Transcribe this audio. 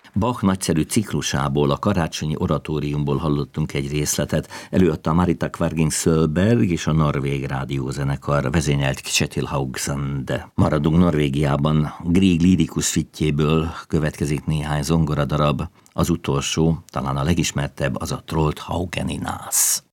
Bach nagyszerű ciklusából, a karácsonyi oratóriumból hallottunk egy részletet, előadta Marita Kvarging-Sölberg és a Norvég Rádiózenekar vezényelt Kjetil Haugsand. Maradunk Norvégiában, Grieg lírikus fittjéből következik néhány zongoradarab. Az utolsó, talán a legismertebb, az a Trollhaugen i Nas.